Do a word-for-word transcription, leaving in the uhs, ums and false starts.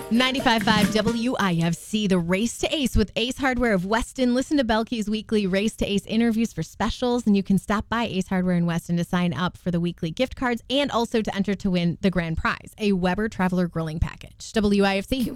ninety-five point five W I F C, the Race to Ace with Ace Hardware of Weston. Listen to Belkey's weekly Race to Ace interviews for specials, and you can stop by Ace Hardware in Weston to sign up for the weekly gift cards and also to enter to win the grand prize, a Weber Traveler Grilling Package. W I F C.